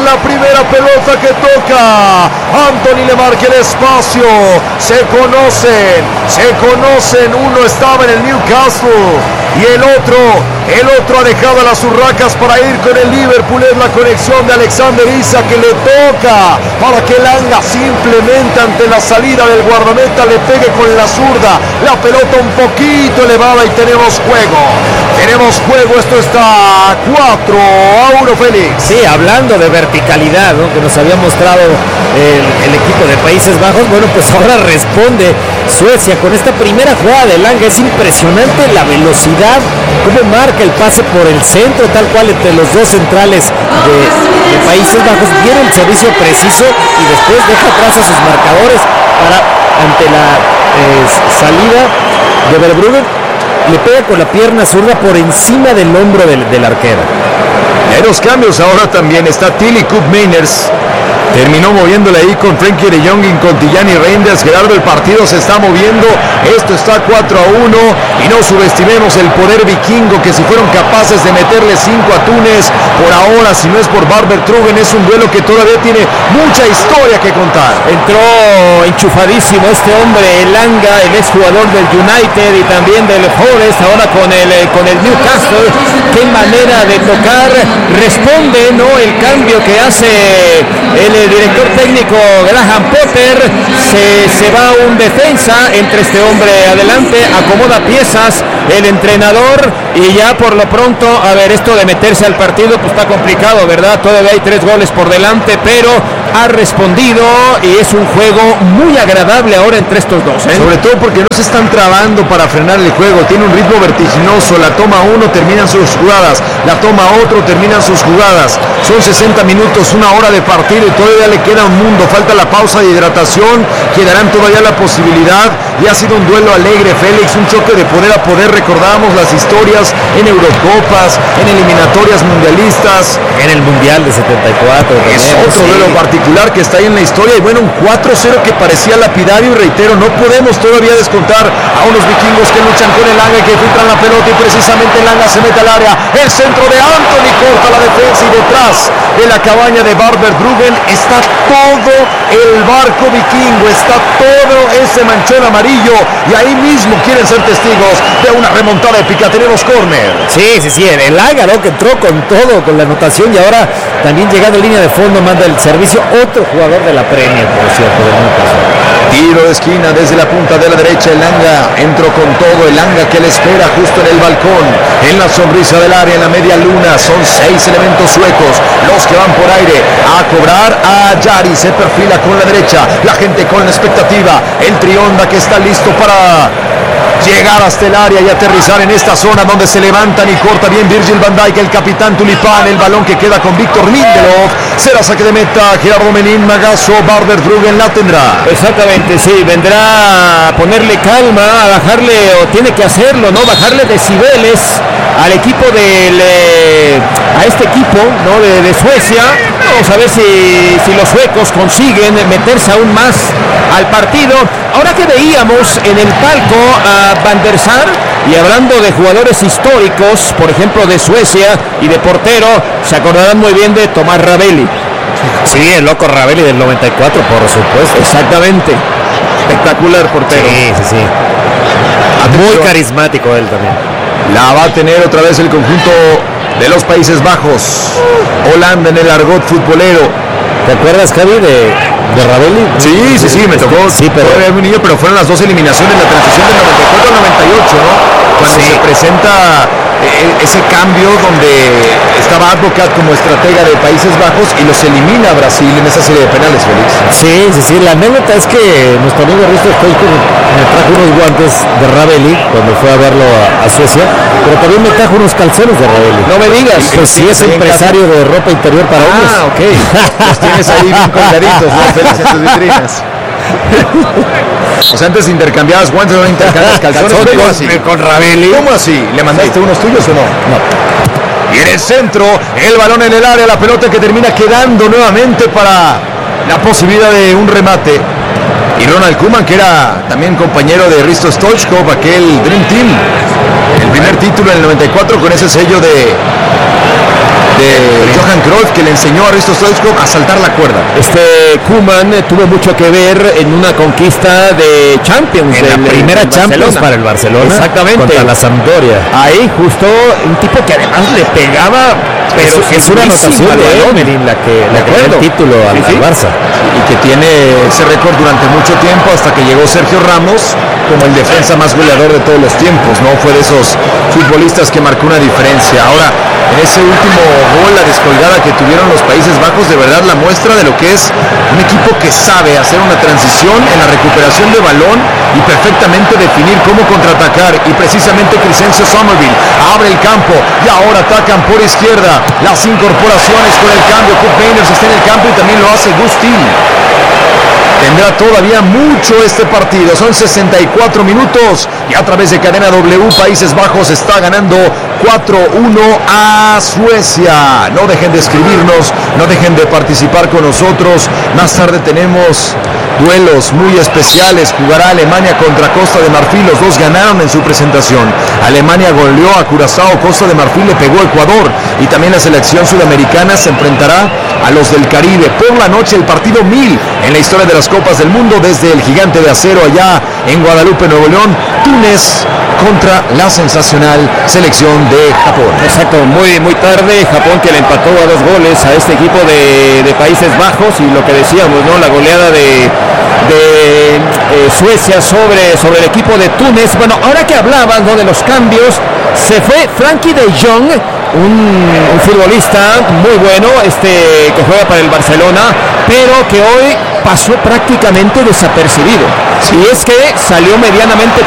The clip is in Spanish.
la primera pelota que toca. Anthony le marca el espacio. Se conocen. Uno estaba en el Newcastle y el otro ha dejado a las urracas para ir con el Liverpool. Es la conexión de Alexander Isak que le toca para que Elanga simplemente ante la salida del guardameta le pegue con la zurda. La pelota un poquito elevada y tenemos juego. Esto está 4-1, Félix. Sí, hablando de verticalidad, ¿no?, que nos había mostrado el equipo de Países Bajos. Bueno, pues ahora responde Suecia con esta primera jugada de Elanga. Es impresionante la velocidad, cómo marca el pase por el centro, tal cual entre los dos centrales de Países Bajos. Viene el servicio preciso y después deja atrás a sus marcadores para, ante la salida de Verbruggen, le pega con la pierna zurda por encima del hombro del arquero. Hay dos cambios ahora también. Está Tilly Koop-Meiners. Terminó moviéndole ahí con Frenkie de Jong y con Tijani Reinders. Gerardo, el partido se está moviendo. Esto está 4-1 y no subestimemos el poder vikingo, que si fueron capaces de meterle 5 a Túnez, por ahora, si no es por Barber-Truben, es un duelo que todavía tiene mucha historia que contar. Entró enchufadísimo este hombre, Elanga, el exjugador del United y también del Forest, ahora con el Newcastle. Qué manera de tocar. Responde, ¿no?, el cambio que hace el director técnico Graham Potter. Se va un defensa, entre este hombre adelante, acomoda piezas el entrenador y ya por lo pronto, a ver, esto de meterse al partido pues está complicado, ¿verdad? Todavía hay 3 goles por delante, pero ha respondido y es un juego muy agradable ahora entre estos dos, ¿eh? Sobre todo porque no se están trabando para frenar el juego. Tiene un ritmo vertiginoso. La toma uno, terminan sus jugadas. La toma otro, terminan sus jugadas. Son 60 minutos, 1 hora de partido y todavía le queda un mundo. Falta la pausa de hidratación. Quedarán todavía la posibilidad. Y ha sido un duelo alegre, Félix. Un choque de poder a poder. Recordamos las historias en Eurocopas, en eliminatorias mundialistas. En el Mundial de 74. Es otro duelo particular que está ahí en la historia. Y bueno, un 4-0 que parecía lapidario. Y reitero, no podemos todavía descontar a unos vikingos que luchan con Elanga y que filtran la pelota. Y precisamente Elanga se mete al área. El centro de Anthony corta la defensa y detrás de la cabaña de Barber-Truben está todo el barco vikingo. Está todo ese manchón amarillo. Y ahí mismo quieren ser testigos de una remontada épica. Tenemos córner. Sí, el Ágaro que entró con todo, con la anotación, y ahora también llegando a línea de fondo manda el servicio otro jugador de la Premier, por cierto, del Newcastle. Tiro de esquina desde la punta de la derecha. Elanga entró con todo. Elanga que le espera justo en el balcón, en la sonrisa del área, en la media luna. Son 6 elementos suecos los que van por aire a cobrar. A Jari se perfila con la derecha. La gente con la expectativa. El Trionda que está listo para llegar hasta el área y aterrizar en esta zona donde se levantan y corta bien Virgil van Dijk, el capitán tulipán. El balón que queda con Víctor Lindelof. Será saque de meta. Gerardo Menín, Magazo, Barber-Truben la tendrá. Exactamente, sí, vendrá a ponerle calma, a bajarle, o tiene que hacerlo, ¿no? Bajarle decibeles al equipo a este equipo, ¿no?, de Suecia. Vamos a ver si los suecos consiguen meterse aún más al partido. Ahora que veíamos en el palco a Van der Sar, y hablando de jugadores históricos, por ejemplo de Suecia y de portero, se acordarán muy bien de Tomás Ravelli. Sí, el loco Ravelli del 94, por supuesto. Exactamente. Espectacular portero. Sí. Muy carismático él también. La va a tener otra vez el conjunto de los Países Bajos. Holanda en el argot futbolero. ¿Te acuerdas, Javi, de Ravelli? Sí, me tocó. Sí, pero era un niño, pero fueron las 2 eliminaciones, la transición del 94 al 98, ¿no? Cuando se presenta ese cambio donde estaba Advocat como estratega de Países Bajos y los elimina a Brasil en esa serie de penales, Félix. Sí, la anécdota es que nuestro amigo Risto Stoichkov me trajo unos guantes de Ravelli cuando fue a verlo a Suecia, pero también me trajo unos calzones de Ravelli. No me digas. Pues sí, es empresario de ropa interior para hombres. Ok. Los tienes ahí bien colgaditos, ¿no, Félix, en tus vitrinas? O sea, antes intercambiabas guantes, no intercambiabas calzones. Con Ravelli. ¿Cómo así? ¿Le mandaste unos tuyos o no? No. Y en el centro, el balón en el área, la pelota que termina quedando nuevamente para la posibilidad de un remate. Y Ronald Koeman, que era también compañero de Risto Stoichkov, aquel Dream Team. El primer título en el 94 con ese sello de de Johan Cruyff, que le enseñó a Risto Stoichkov a saltar la cuerda. Koeman tuvo mucho que ver en una conquista de Champions. En la primera Champions para el Barcelona. Exactamente. Contra la Sampdoria. Ahí justo un tipo que además le pegaba, pero es una anotación de Emery la que le dio el título al Barça. Y que tiene ese récord durante mucho tiempo hasta que llegó Sergio Ramos como el defensa más goleador de todos los tiempos, ¿no? Fue de esos futbolistas que marcó una diferencia. Ahora, en ese último gol, la descolgada que tuvieron los Países Bajos, de verdad la muestra de lo que es un equipo que sabe hacer una transición en la recuperación de balón y perfectamente definir cómo contraatacar. Y precisamente Crescencio Somerville abre el campo y ahora atacan por izquierda. Las incorporaciones con el cambio. Cook Meiners está en el campo y también lo hace Gustin. Tendrá todavía mucho este partido, son 64 minutos y a través de Cadena W, Países Bajos está ganando 4-1 a Suecia. No dejen de escribirnos, no dejen de participar con nosotros. Más tarde tenemos duelos muy especiales. Jugará Alemania contra Costa de Marfil, los dos ganaron en su presentación. Alemania goleó a Curazao, Costa de Marfil le pegó a Ecuador y también la selección sudamericana se enfrentará a los del Caribe. Por la noche el partido 1000 en la historia de las Copas del Mundo desde el Gigante de Acero allá en Guadalupe, Nuevo León. Túnez contra la sensacional selección de Japón. Exacto, muy tarde. Japón que le empató a 2 goles a este equipo de Países Bajos y lo que decíamos, ¿no? La goleada de Suecia sobre el equipo de Túnez. Bueno, ahora que hablaban, ¿no?, de los cambios, se fue Frankie de Jong, un futbolista muy bueno, que juega para el Barcelona, pero que hoy pasó prácticamente desapercibido. Y es que salió medianamente